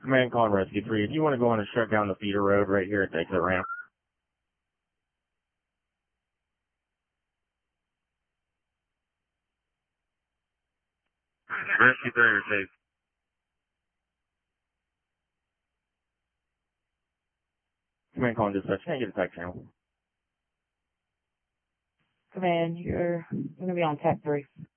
Command calling Rescue 3. If you want to go on and shut down the feeder road right here at the exit ramp. Rescue 3, you're safe. Command calling dispatch. Can't get a tech channel. Command, you're going to be on tech 3.